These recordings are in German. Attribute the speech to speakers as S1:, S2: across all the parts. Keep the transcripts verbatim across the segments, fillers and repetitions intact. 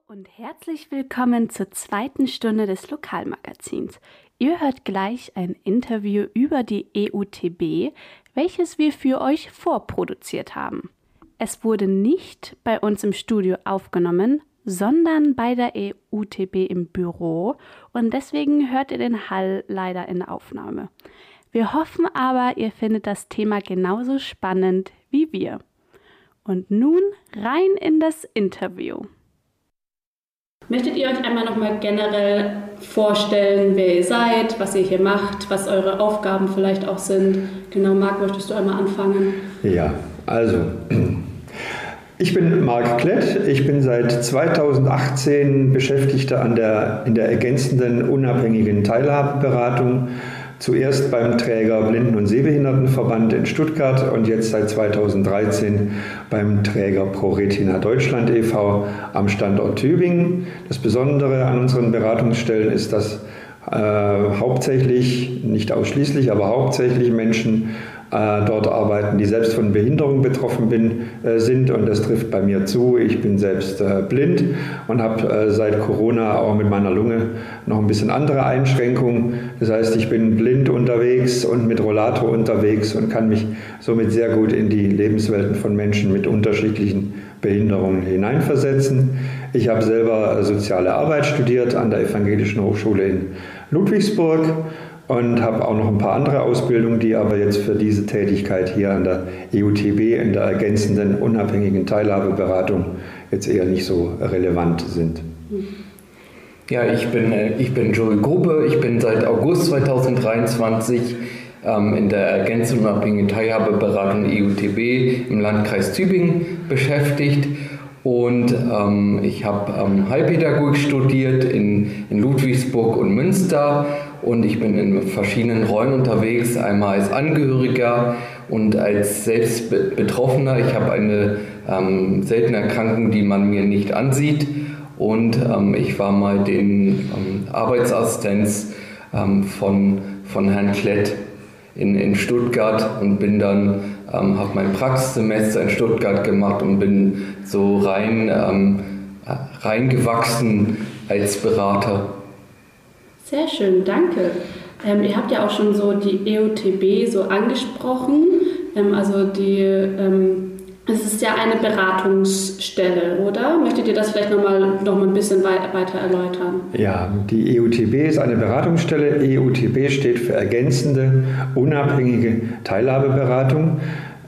S1: Und herzlich willkommen zur zweiten Stunde des Lokalmagazins. Ihr hört gleich ein Interview über die E U T B, welches wir für euch vorproduziert haben. Es wurde nicht bei uns im Studio aufgenommen, sondern bei der E U T B im Büro und deswegen hört ihr den Hall leider in der Aufnahme. Wir hoffen aber, ihr findet das Thema genauso spannend wie wir. Und nun rein in das Interview. Möchtet ihr euch einmal nochmal generell vorstellen, wer ihr seid, was ihr hier macht, was eure Aufgaben vielleicht auch sind? Genau, Marc, möchtest du einmal anfangen?
S2: Ja, also ich bin Marc Klett, ich bin seit zweitausendachtzehn Beschäftigter an der, in der ergänzenden unabhängigen Teilhabeberatung. Zuerst beim Träger Blinden- und Sehbehindertenverband in Stuttgart und jetzt seit zweitausenddreizehn beim Träger ProRetina Deutschland e V am Standort Tübingen. Das Besondere an unseren Beratungsstellen ist, dass äh, hauptsächlich, nicht ausschließlich, aber hauptsächlich Menschen äh, dort arbeiten, die selbst von Behinderung betroffen bin, äh, sind, und das trifft bei mir zu. Ich bin selbst äh, blind und habe äh, seit Corona auch mit meiner Lunge noch ein bisschen andere Einschränkungen. Das heißt, ich bin blind unterwegs und mit Rollator unterwegs und kann mich somit sehr gut in die Lebenswelten von Menschen mit unterschiedlichen Behinderungen hineinversetzen. Ich habe selber soziale Arbeit studiert an der Evangelischen Hochschule in Ludwigsburg und habe auch noch ein paar andere Ausbildungen, die aber jetzt für diese Tätigkeit hier an der E U T B in der ergänzenden unabhängigen Teilhabeberatung jetzt eher nicht so relevant sind.
S3: Ja, ich bin, ich bin Joel Grube, ich bin seit August zweitausenddreiundzwanzig ähm, in der ergänzenden unabhängigen Teilhabeberatung E U T B im Landkreis Tübingen beschäftigt. Und ähm, ich habe ähm, Heilpädagogik studiert in, in Ludwigsburg und Münster, und ich bin in verschiedenen Rollen unterwegs, einmal als Angehöriger und als selbst Betroffener. Ich habe eine ähm, seltene Erkrankung, die man mir nicht ansieht, und ähm, ich war mal den ähm, Arbeitsassistenz ähm, von, von Herrn Klett in, in Stuttgart und bin dann Ähm, habe mein Praxissemester in Stuttgart gemacht und bin so rein ähm, reingewachsen als Berater.
S1: Sehr schön, danke. Ähm, ihr habt ja auch schon so die E U T B so angesprochen. Ähm, also die, ähm, es ist ja eine Beratungsstelle, oder? Möchtet ihr das vielleicht nochmal noch mal ein bisschen weit, weiter erläutern?
S2: Ja, die E U T B ist eine Beratungsstelle. E U T B steht für ergänzende, unabhängige Teilhabeberatung.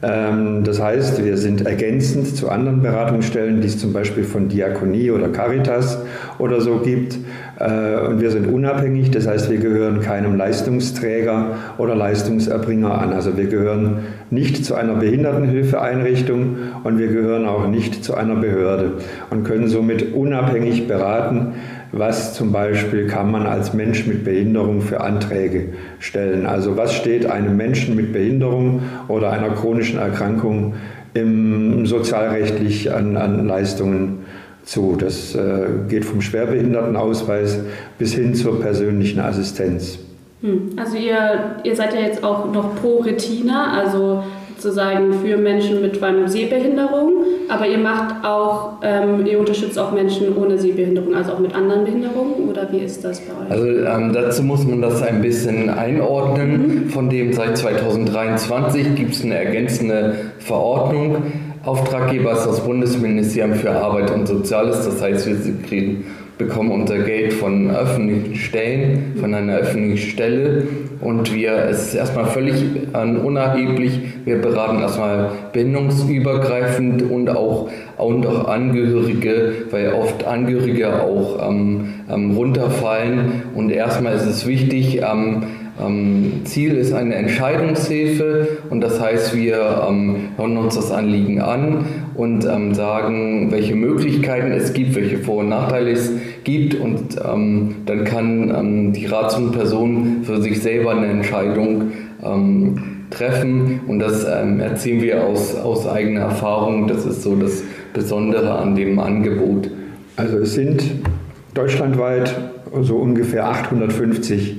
S2: Das heißt, wir sind ergänzend zu anderen Beratungsstellen, die es zum Beispiel von Diakonie oder Caritas oder so gibt. Und wir sind unabhängig, das heißt, wir gehören keinem Leistungsträger oder Leistungserbringer an. Also wir gehören nicht zu einer Behindertenhilfeeinrichtung und wir gehören auch nicht zu einer Behörde und können somit unabhängig beraten, was zum Beispiel kann man als Mensch mit Behinderung für Anträge stellen. Also was steht einem Menschen mit Behinderung oder einer chronischen Erkrankung im sozialrechtlich an, an Leistungen zu. Das äh, geht vom Schwerbehindertenausweis bis hin zur persönlichen Assistenz.
S1: Also ihr, ihr seid ja jetzt auch noch ProRetina, also sozusagen für Menschen mit einer Sehbehinderung, aber ihr macht auch, ähm, ihr unterstützt auch Menschen ohne Sehbehinderung, also auch mit anderen Behinderungen, oder wie ist das bei euch?
S3: Also ähm, dazu muss man das ein bisschen einordnen. Mhm. Von dem seit zweitausenddreiundzwanzig gibt es eine ergänzende Verordnung. Auftraggeber ist das Bundesministerium für Arbeit und Soziales, das heißt, wir kriegen, bekommen unser Geld von öffentlichen Stellen, von einer öffentlichen Stelle, und wir, es ist erstmal völlig unerheblich, wir beraten erstmal bindungsübergreifend und auch, und auch Angehörige, weil oft Angehörige auch ähm, ähm, runterfallen, und erstmal ist es wichtig, ähm, Ähm, Ziel ist eine Entscheidungshilfe, und das heißt, wir ähm, hören uns das Anliegen an und ähm, sagen, welche Möglichkeiten es gibt, welche Vor- und Nachteile es gibt, und ähm, dann kann ähm, die Ratsperson für sich selber eine Entscheidung ähm, treffen, und das ähm, erzählen wir aus, aus eigener Erfahrung. Das ist so das Besondere an dem Angebot.
S2: Also es sind deutschlandweit so ungefähr achthundertfünfzig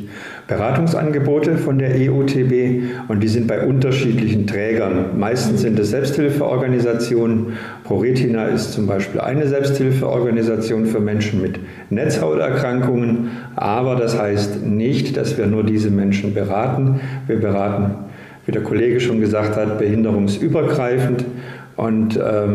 S2: Beratungsangebote von der E U T B und die sind bei unterschiedlichen Trägern. Meistens sind es Selbsthilfeorganisationen. ProRetina ist zum Beispiel eine Selbsthilfeorganisation für Menschen mit Netzhauterkrankungen, aber das heißt nicht, dass wir nur diese Menschen beraten. Wir beraten, wie der Kollege schon gesagt hat, behinderungsübergreifend. Und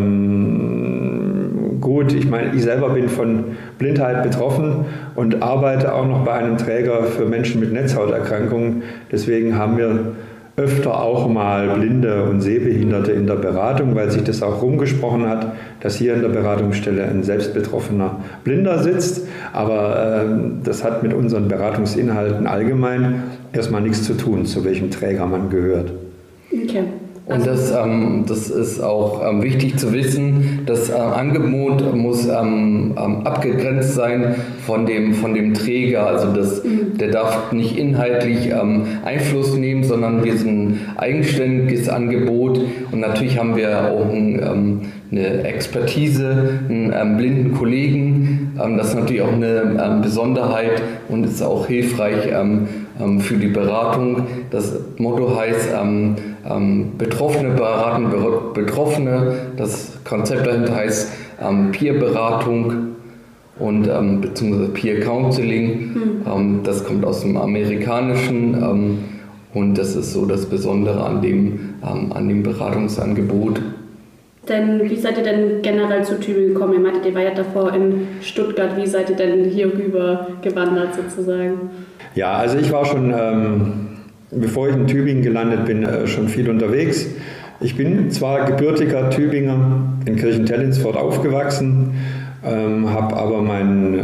S2: ähm, gut, ich meine, ich selber bin von Blindheit betroffen und arbeite auch noch bei einem Träger für Menschen mit Netzhauterkrankungen. Deswegen haben wir öfter auch mal Blinde und Sehbehinderte in der Beratung, weil sich das auch rumgesprochen hat, dass hier in der Beratungsstelle ein selbstbetroffener Blinder sitzt. Aber ähm, das hat mit unseren Beratungsinhalten allgemein erstmal nichts zu tun, zu welchem Träger man gehört.
S1: Okay.
S3: Und das, ähm, das ist auch ähm, wichtig zu wissen, das äh, Angebot muss ähm, ähm, abgegrenzt sein von dem, von dem Träger. Also das, mhm. der darf nicht inhaltlich ähm, Einfluss nehmen, sondern wir sind ein eigenständiges Angebot. Und natürlich haben wir auch ein, ähm, eine Expertise, einen ähm, blinden Kollegen. Ähm, das ist natürlich auch eine ähm, Besonderheit und ist auch hilfreich ähm, ähm, für die Beratung. Das Motto heißt ähm, ähm, Betroffene beraten Betroffene. Das Konzept dahinter heißt ähm, Peer-Beratung und ähm, beziehungsweise Peer-Counseling. Mhm. Ähm, das kommt aus dem Amerikanischen ähm, und das ist so das Besondere an dem, ähm, an dem Beratungsangebot.
S1: Denn wie seid ihr denn generell zu Tübingen gekommen? Ihr meintet, ihr war ja davor in Stuttgart. Wie seid ihr denn hier rüber gewandert sozusagen?
S2: Ja, also ich war schon, ähm, bevor ich in Tübingen gelandet bin, äh, schon viel unterwegs. Ich bin zwar gebürtiger Tübinger, in Kirchentell-Ins-Pfort aufgewachsen, ähm, habe aber meine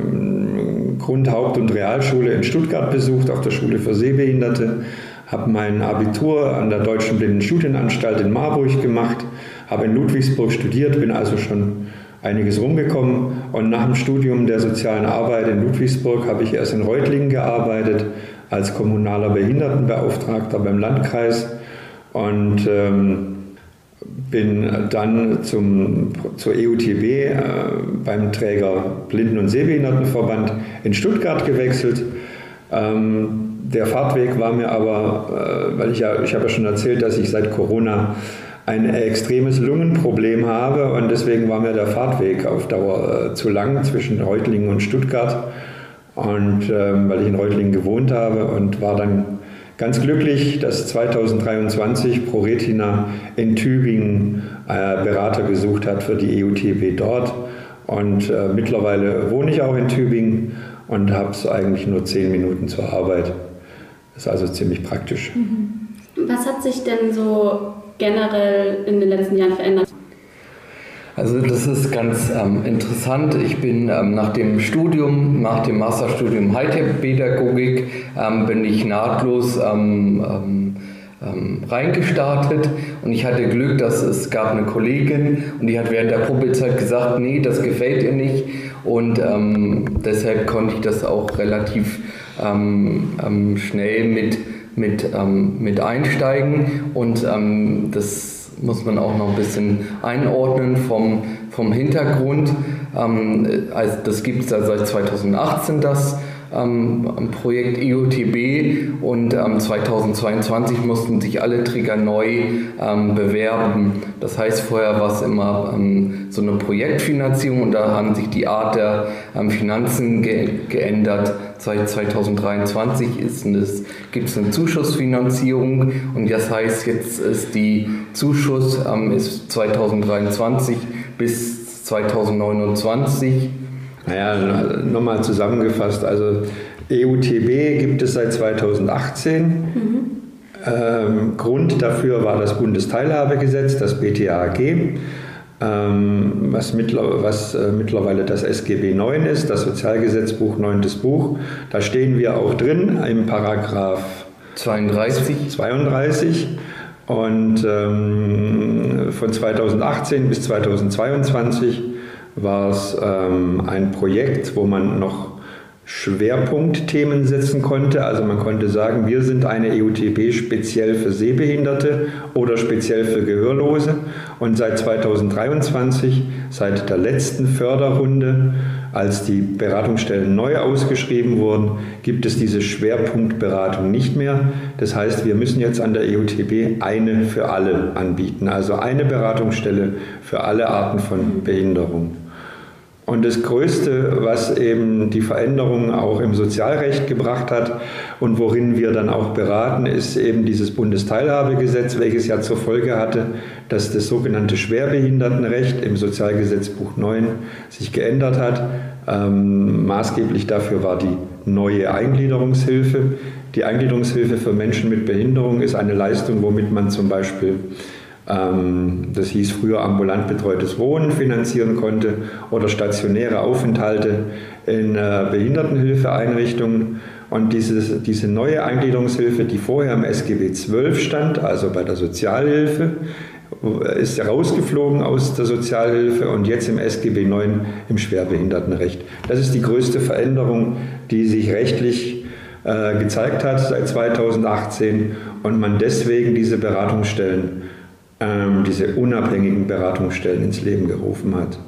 S2: ähm, Grund-, Haupt- und Realschule in Stuttgart besucht, auf der Schule für Sehbehinderte, habe mein Abitur an der Deutschen Blindenstudienanstalt in Marburg gemacht, habe in Ludwigsburg studiert, bin also schon einiges rumgekommen und nach dem Studium der sozialen Arbeit in Ludwigsburg habe ich erst in Reutlingen gearbeitet als kommunaler Behindertenbeauftragter beim Landkreis und ähm, bin dann zum, zur E U T B äh, beim Träger Blinden- und Sehbehindertenverband in Stuttgart gewechselt. Ähm, der Fahrtweg war mir aber, äh, weil ich ja, ich habe ja schon erzählt, dass ich seit Corona ein extremes Lungenproblem habe und deswegen war mir der Fahrtweg auf Dauer äh, zu lang zwischen Reutlingen und Stuttgart und ähm, weil ich in Reutlingen gewohnt habe und war dann ganz glücklich, dass zweitausenddreiundzwanzig ProRetina in Tübingen äh, Berater gesucht hat für die E U T B dort und äh, mittlerweile wohne ich auch in Tübingen und habe es eigentlich nur zehn Minuten zur Arbeit. Das ist also ziemlich praktisch.
S1: Was hat sich denn so generell in den letzten Jahren verändert?
S3: Also das ist ganz ähm, interessant. Ich bin ähm, nach dem Studium, nach dem Masterstudium Hightech-Pädagogik, ähm, bin ich nahtlos ähm, ähm, ähm, reingestartet und ich hatte Glück, dass es gab eine Kollegin und die hat während der Probezeit gesagt, nee, das gefällt ihr nicht und ähm, deshalb konnte ich das auch relativ ähm, ähm, schnell mit, mit, ähm, mit einsteigen und ähm, das muss man auch noch ein bisschen einordnen vom, vom Hintergrund. Ähm, also das gibt es ja seit zweitausendachtzehn, das ähm, Projekt E U T B und ähm, zweitausendzweiundzwanzig mussten sich alle Träger neu ähm, bewerben. Das heißt, vorher war es immer ähm, so eine Projektfinanzierung und da haben sich die Art der ähm, Finanzen ge geändert. Seit zweitausenddreiundzwanzig gibt es eine Zuschussfinanzierung und das heißt, jetzt ist die Zuschuss ähm, ist zweitausenddreiundzwanzig bis zweitausendneunundzwanzig.
S2: Naja, nochmal zusammengefasst, also E U T B gibt es seit zweitausendachtzehn. Mhm. Ähm, Grund dafür war das Bundesteilhabegesetz, das B T A G, ähm, was, mittler, was äh, mittlerweile das S G B neun ist, das Sozialgesetzbuch, neuntes Buch. Da stehen wir auch drin im Paragraph
S3: zweiunddreißig.
S2: zweiunddreißig. Und ähm, von zweitausendachtzehn bis zweitausendzweiundzwanzig war es ähm, ein Projekt, wo man noch Schwerpunktthemen setzen konnte. Also man konnte sagen, wir sind eine E U T B speziell für Sehbehinderte oder speziell für Gehörlose. Und seit zweitausenddreiundzwanzig, seit der letzten Förderrunde, als die Beratungsstellen neu ausgeschrieben wurden, gibt es diese Schwerpunktberatung nicht mehr. Das heißt, wir müssen jetzt an der E U T B eine für alle anbieten. Also eine Beratungsstelle für alle Arten von Behinderung. Und das Größte, was eben die Veränderung auch im Sozialrecht gebracht hat und worin wir dann auch beraten, ist eben dieses Bundesteilhabegesetz, welches ja zur Folge hatte, dass das sogenannte Schwerbehindertenrecht im Sozialgesetzbuch neun sich geändert hat. Ähm, maßgeblich dafür war die neue Eingliederungshilfe. Die Eingliederungshilfe für Menschen mit Behinderung ist eine Leistung, womit man zum Beispiel das hieß früher ambulant betreutes Wohnen finanzieren konnte oder stationäre Aufenthalte in Behindertenhilfeeinrichtungen. Und dieses, diese neue Eingliederungshilfe, die vorher im S G B zwölf stand, also bei der Sozialhilfe, ist rausgeflogen aus der Sozialhilfe und jetzt im S G B neun im Schwerbehindertenrecht. Das ist die größte Veränderung, die sich rechtlich äh, gezeigt hat seit zweitausendachtzehn und man deswegen diese Beratungsstellen diese unabhängigen Beratungsstellen ins Leben gerufen hat.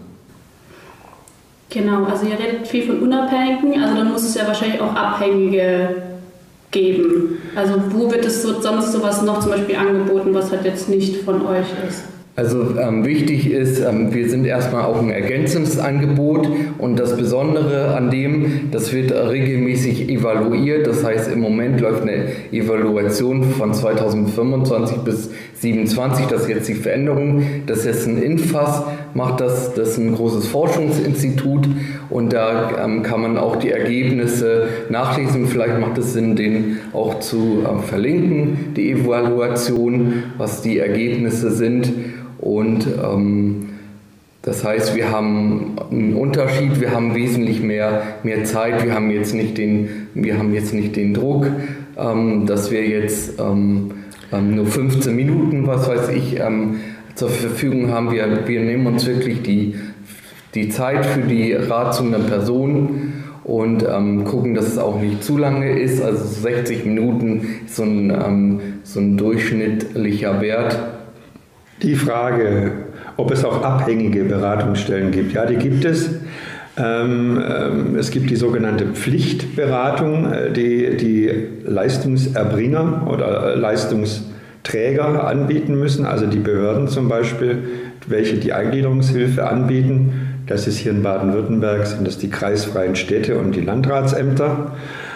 S1: Genau, also ihr redet viel von Unabhängigen, also dann muss es ja wahrscheinlich auch Abhängige geben. Also wo wird es so, sonst sowas noch zum Beispiel angeboten, was halt jetzt nicht von euch ist?
S3: Also ähm, wichtig ist, ähm, wir sind erstmal auch ein Ergänzungsangebot und das Besondere an dem, das wird regelmäßig evaluiert. Das heißt, im Moment läuft eine Evaluation von zweitausendfünfundzwanzig bis siebenundzwanzig, das ist jetzt die Veränderung. Das ist ein INFAS, macht das, das ist ein großes Forschungsinstitut und da ähm, kann man auch die Ergebnisse nachlesen. Vielleicht macht es Sinn, den auch zu äh, verlinken, die Evaluation, was die Ergebnisse sind. Und ähm, das heißt, wir haben einen Unterschied, wir haben wesentlich mehr, mehr Zeit, wir haben jetzt nicht den, wir haben jetzt nicht den Druck, ähm, dass wir jetzt ähm, ähm, nur fünfzehn Minuten, was weiß ich, ähm, zur Verfügung haben. Wir, wir nehmen uns wirklich die, die Zeit für die ratsuchenden Personen und ähm, gucken, dass es auch nicht zu lange ist. Also sechzig Minuten ist so ein, ähm, so ein durchschnittlicher Wert.
S2: Die Frage, ob es auch abhängige Beratungsstellen gibt, ja, die gibt es. Ähm, ähm, es gibt die sogenannte Pflichtberatung, die die Leistungserbringer oder Leistungsträger anbieten müssen, also die Behörden zum Beispiel, welche die Eingliederungshilfe anbieten. Das ist hier in Baden-Württemberg, sind das die kreisfreien Städte und die Landratsämter.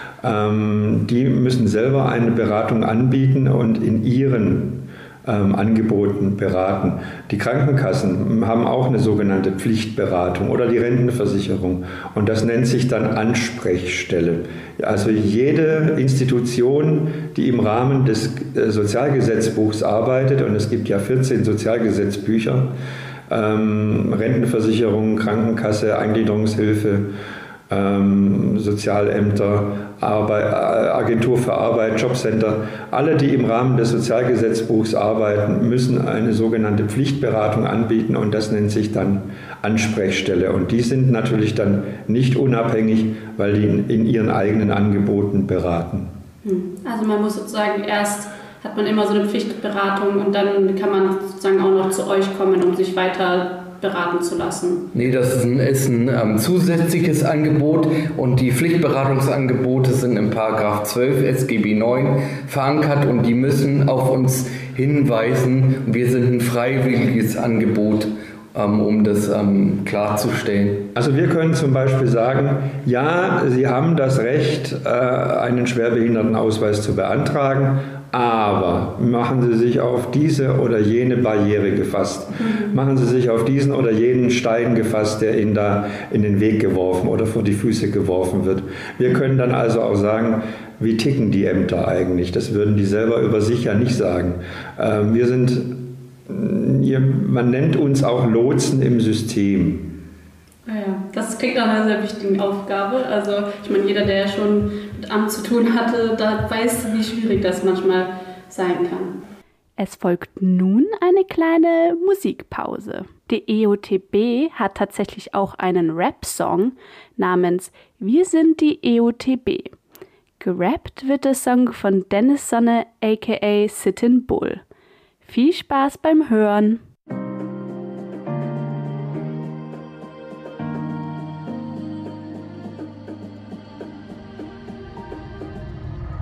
S2: Ähm, die müssen selber eine Beratung anbieten und in ihren Ähm, Angeboten beraten. Die Krankenkassen haben auch eine sogenannte Pflichtberatung oder die Rentenversicherung und das nennt sich dann Ansprechstelle. Also jede Institution, die im Rahmen des Sozialgesetzbuchs arbeitet, und es gibt ja vierzehn Sozialgesetzbücher, ähm, Rentenversicherung, Krankenkasse, Eingliederungshilfe, ähm, Sozialämter, Arbeit, Agentur für Arbeit, Jobcenter, alle, die im Rahmen des Sozialgesetzbuchs arbeiten, müssen eine sogenannte Pflichtberatung anbieten und das nennt sich dann Ansprechstelle. Und die sind natürlich dann nicht unabhängig, weil die in, in ihren eigenen Angeboten beraten.
S1: Also man muss sozusagen erst, hat man immer so eine Pflichtberatung und dann kann man sozusagen auch noch zu euch kommen, um sich weiter beraten zu lassen.
S3: Nee, das ist ein, ist ein ähm, zusätzliches Angebot und die Pflichtberatungsangebote sind im Paragraph zwölf S G B neun verankert und die müssen auf uns hinweisen. Wir sind ein freiwilliges Angebot, ähm, um das ähm, klarzustellen.
S2: Also wir können zum Beispiel sagen, ja, Sie haben das Recht, äh, einen Schwerbehindertenausweis zu beantragen, aber machen Sie sich auf diese oder jene Barriere gefasst. Mhm. Machen Sie sich auf diesen oder jenen Stein gefasst, der Ihnen da in den Weg geworfen oder vor die Füße geworfen wird. Wir können dann also auch sagen, wie ticken die Ämter eigentlich? Das würden die selber über sich ja nicht sagen. Ähm, wir sind, man nennt uns auch Lotsen im System.
S1: Ja, das klingt nach einer sehr wichtigen Aufgabe. Also ich meine, jeder, der schon mit Amt zu tun hatte, da weiß, wie schwierig das manchmal sein kann. Es folgt nun eine kleine Musikpause. Die E U T B hat tatsächlich auch einen Rap-Song namens Wir sind die E U T B. Gerappt wird der Song von Dennis Sonne aka Sitin Bull. Viel Spaß beim Hören!